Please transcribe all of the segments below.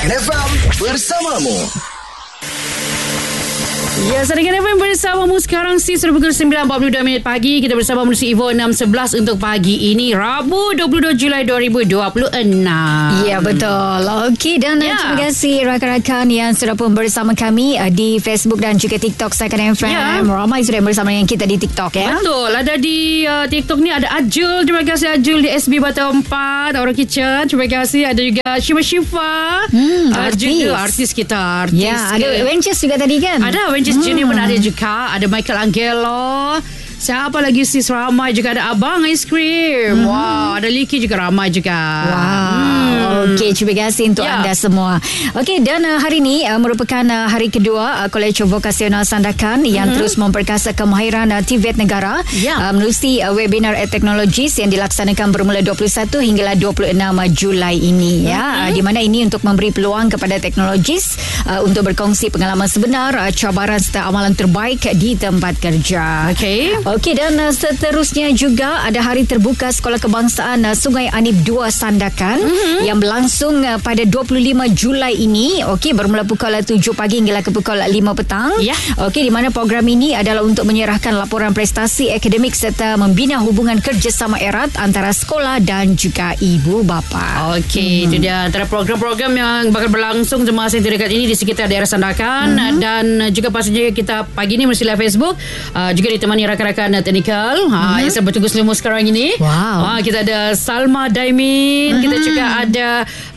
Saringan FM bersamamu. Ya, Saringan FM bersamamu sekarang sudah pukul 9.42 pagi. Kita bersama Menerusi Evo 611 untuk pagi ini, Rabu 22 Julai 2026. Ya, betul. Okey, dan terima kasih rakan-rakan yang sudah pun bersama kami di Facebook dan juga TikTok Saringan FM. Ramai sudah bersama dengan kita di TikTok ya. Betul. Ada di TikTok ni ada Ajul. Terima kasih Ajul di SB Bata 4 Orang Kitchen. Terima kasih. Ada juga Syifa. Artis kita. Ya, ada Wences juga tadi kan? Ada Wences Junior pun ada juga. Ada Michael Angelo. Siapa lagi sis, ramai juga. Ada Abang Ice Cream. Wow, ada Liki juga, ramai juga. Wow. Okey, terima kasih untuk anda semua. Okey, dan hari ini merupakan hari kedua Kolej Vokasional Sandakan yang terus memperkasa kemahiran TVET negara menerusi webinar teknologis yang dilaksanakan bermula 21 hinggalah 26 Julai ini di mana ini untuk memberi peluang kepada teknologis untuk berkongsi pengalaman sebenar, cabaran serta amalan terbaik di tempat kerja. Okey, dan seterusnya juga ada Hari Terbuka Sekolah Kebangsaan Sungai Anip 2 Sandakan yang berlangsung pada 25 Julai ini. Okey, bermula pukul 7 pagi hingga ke pukul 5 petang. Okey, di mana program ini adalah untuk menyerahkan laporan prestasi akademik serta membina hubungan kerjasama erat antara sekolah dan juga ibu bapa. Okey, itu dia antara program-program yang bakal berlangsung semasa dekat ini di sekitar daerah Sandakan. Dan juga pastinya kita pagi ni mesti live Facebook juga ditemani rakan-rakan teknikal yang saya bertunggu selama sekarang ini. Kita ada Salma Daimin, kita juga ada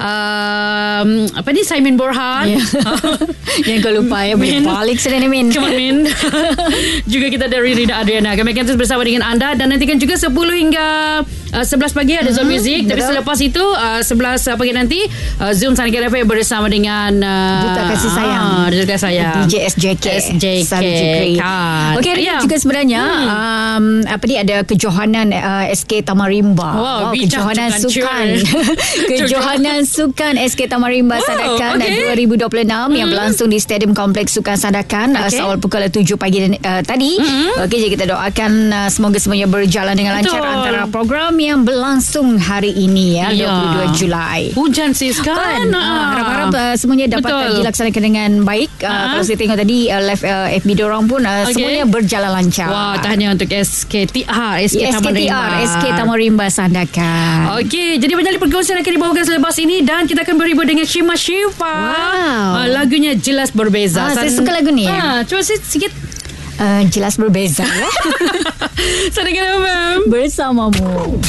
Simon Borhan. Yang kau lupa boleh balik sudah ni Min. Min. Juga kita ada Rida Adriana. Kami akan terus bersama dengan anda dan nantikan juga 10 hingga 11 pagi ada Zone Music. Tapi selepas itu 11 pagi nanti Zoom Saringan FM bersama dengan Duta Kasih Sayang, Duta Kasih Sayang, DJ SJK. Okey, juga sebenarnya ada kejohanan SK Tamarimba. Kejohanan sukan kejohanan sukan SK Tamarimba Sandakan 2026 yang berlangsung di Stadium Kompleks Sukan Sandakan seawal pukul 7 pagi tadi. Okey, jadi kita doakan semoga semuanya berjalan dengan lancar antara program yang berlangsung hari ini 22 Julai. Hujan sis kan. Harap-harap semuanya dapat dilaksanakan dengan baik. Kalau saya tengok tadi live FB diorang pun semuanya berjalan lancar. Wah, tahniah untuk SKTR SK Tamarimba Sandakan. Okey, jadi banyak perkongsian akan dibawakan selepas ini dan kita akan berhibur dengan Syifa. Lagunya Jelas Berbeza. Saya suka lagu ni. Cuba sikit. Jelas berbeza. Saringan FM bersamamu.